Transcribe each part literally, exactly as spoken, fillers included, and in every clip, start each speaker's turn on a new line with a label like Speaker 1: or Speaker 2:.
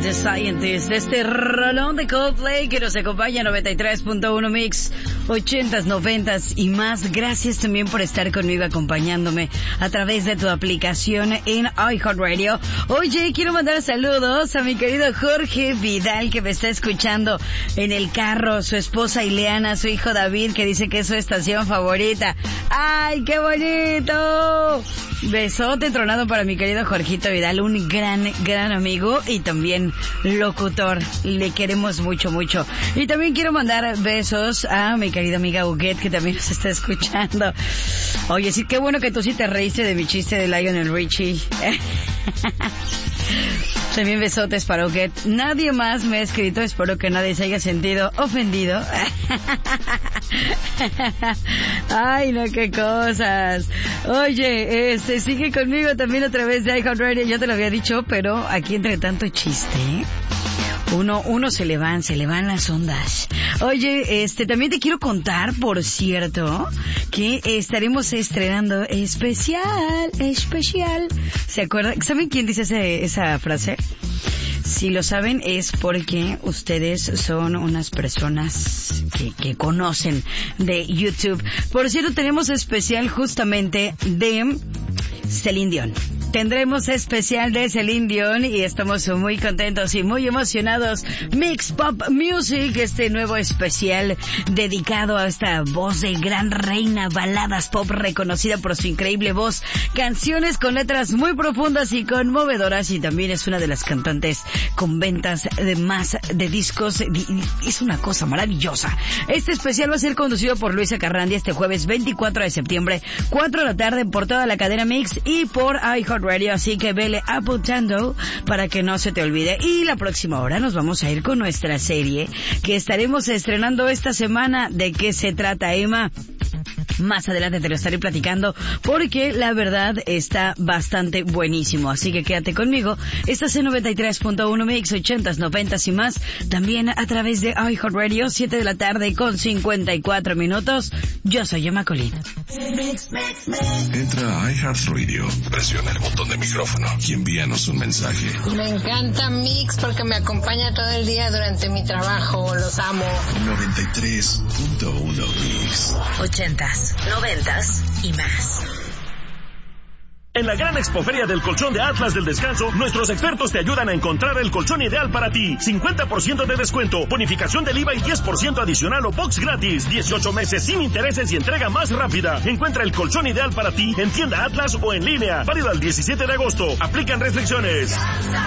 Speaker 1: The Scientist, de este rolón de Coldplay que nos acompaña noventa y tres punto uno Mix, ochentas, noventas y más. Gracias también por estar conmigo acompañándome a través de tu aplicación en iHeartRadio. Oye, quiero mandar saludos a mi querido Jorge Vidal que me está escuchando en el carro, su esposa Ileana, su hijo David que dice que es su estación favorita. ¡Ay, qué bonito! Besote tronado para mi querido Jorgito Vidal, un gran, gran amigo y también locutor. Le queremos mucho, mucho. Y también quiero mandar besos a mi querida amiga Huguet, que también nos está escuchando. Oye, sí, qué bueno que tú sí te reíste de mi chiste de Lionel Richie. También besotes para Huguet. Nadie más me ha escrito, espero que nadie se haya sentido ofendido. Ay, no, qué cosas. Oye, este, sigue conmigo también a través de iHeartRadio. Ya te lo había dicho, pero aquí entre tanto chiste, uno, uno se le van, se le van las ondas. Oye, este, también te quiero contar, por cierto, que estaremos estrenando especial, especial. ¿Se acuerdan? ¿Saben quién dice ese, esa frase? Si lo saben es porque ustedes son unas personas que, que conocen de YouTube. Por cierto, tenemos especial justamente de Celine Dion. Tendremos especial de Celine Dion y estamos muy contentos y muy emocionados. Mix Pop Music, este nuevo especial dedicado a esta voz de gran reina, baladas pop reconocida por su increíble voz, canciones con letras muy profundas y conmovedoras, y también es una de las cantantes con ventas de más de discos. Es una cosa maravillosa. Este especial va a ser conducido por Luisa Carrandia este jueves veinticuatro de septiembre, cuatro de la tarde, por toda la cadena Mix y por iHeartRadio, así que vele apuntando para que no se te olvide. Y la próxima hora nos vamos a ir con nuestra serie que estaremos estrenando esta semana. ¿De qué se trata, Emma? Más adelante te lo estaré platicando porque la verdad está bastante buenísimo. Así que quédate conmigo. Estás en noventa y tres punto uno Mix, ochentas, noventas y más. También a través de iHeartRadio, siete de la tarde con cincuenta y cuatro minutos. Yo soy Emma Colín.
Speaker 2: Entra a iHeartRadio, presiona el botón de micrófono y envíanos un mensaje.
Speaker 3: Me encanta Mix porque me acompaña todo el día durante mi trabajo. Los amo.
Speaker 2: noventa y tres punto uno Mix.
Speaker 4: ochentas, noventas y más.
Speaker 5: En la gran expoferia del colchón de Atlas del Descanso, nuestros expertos te ayudan a encontrar el colchón ideal para ti. cincuenta por ciento de descuento, bonificación del I V A y diez por ciento adicional o box gratis. dieciocho meses sin intereses y entrega más rápida. Encuentra el colchón ideal para ti en tienda Atlas o en línea. Válido al diecisiete de agosto. Aplican restricciones.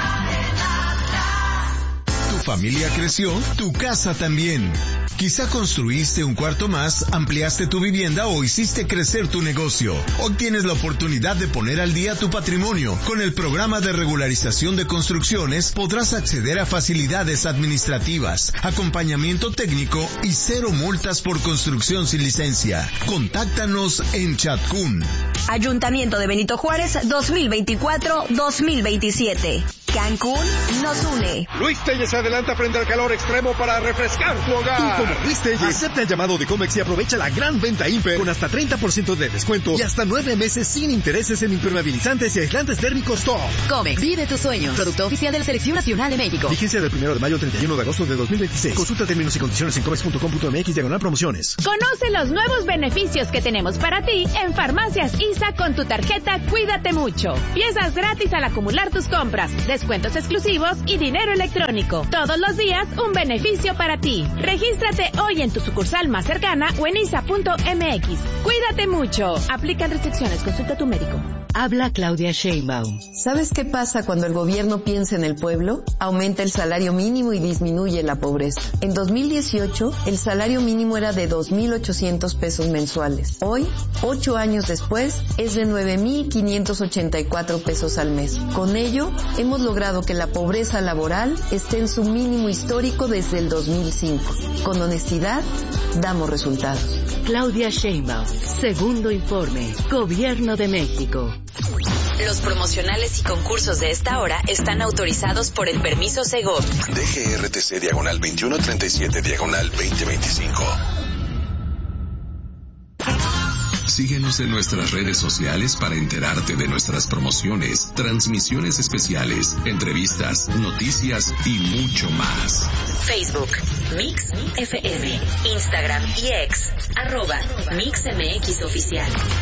Speaker 6: Tu familia creció, tu casa también. Quizá construiste un cuarto más, ampliaste tu vivienda o hiciste crecer tu negocio. Hoy tienes la oportunidad de poner al día tu patrimonio. Con el programa de regularización de construcciones podrás acceder a facilidades administrativas, acompañamiento técnico y cero multas por construcción sin licencia. Contáctanos en Chatcún.
Speaker 4: Ayuntamiento de Benito Juárez dos mil veinticuatro dos mil veintisiete. Cancún nos une.
Speaker 7: Luis Telles se adelanta frente al calor extremo para refrescar tu hogar. Como Luis Telles, acepta el llamado de Comex y aprovecha la gran venta Imper con hasta treinta por ciento de descuento y hasta nueve meses sin intereses en impermeabilizantes y aislantes térmicos Top.
Speaker 8: Comex, vive tus sueños. Producto oficial de la Selección Nacional de México.
Speaker 7: Vigencia del primero de mayo al treinta y uno de agosto de dos mil veintiséis. Consulta términos y condiciones en comex punto com punto mx diagonal promociones.
Speaker 9: Conoce los nuevos beneficios que tenemos para ti en Farmacias I S A con tu tarjeta Cuídate Mucho. Piezas gratis al acumular tus compras, descuentos exclusivos y dinero electrónico. Todos los días un beneficio para ti. Regístrate hoy en tu sucursal más cercana o en I S A punto m x. Cuídate mucho. Aplican restricciones. Consulta a tu médico.
Speaker 10: Habla Claudia Sheinbaum.
Speaker 11: ¿Sabes qué pasa cuando el gobierno piensa en el pueblo? Aumenta el salario mínimo y disminuye la pobreza. En dos mil dieciocho, el salario mínimo era de dos mil ochocientos pesos mensuales. Hoy, ocho años después, es de nueve mil quinientos ochenta y cuatro pesos al mes. Con ello, hemos logrado que la pobreza laboral esté en su mínimo histórico desde el dos mil cinco. Con honestidad, damos resultados.
Speaker 10: Claudia Sheinbaum, segundo informe, Gobierno de México.
Speaker 4: Los promocionales y concursos de esta hora están autorizados por el permiso Segov.
Speaker 2: D G R T C diagonal veintiuno treinta y siete diagonal veinte veinticinco. Síguenos en nuestras redes sociales para enterarte de nuestras promociones, transmisiones especiales, entrevistas, noticias y mucho más.
Speaker 12: Facebook, Mix F M, Instagram y X, arroba Mix M X Oficial.